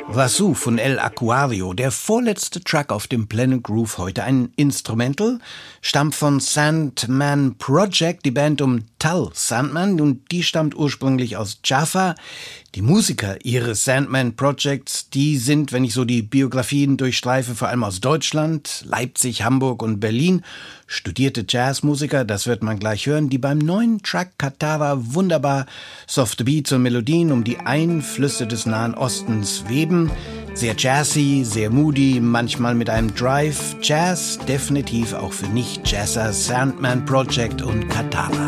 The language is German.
Vasu von El Aquario, der vorletzte Track auf dem Planet Groove heute. Ein Instrumental, stammt von Sandman Project, die Band um Tal Sandman, und die stammt ursprünglich aus Jaffa. Die Musiker ihres Sandman Projects, die sind, wenn ich so die Biografien durchstreife, vor allem aus Deutschland, Leipzig, Hamburg und Berlin. Studierte Jazzmusiker, das wird man gleich hören, die beim neuen Track Katara wunderbar softe Beats und Melodien um die Einflüsse des Nahen Ostens weben. Sehr jazzy, sehr moody, manchmal mit einem Drive. Jazz definitiv auch für Nicht-Jazzer, Sandman Project und Katara.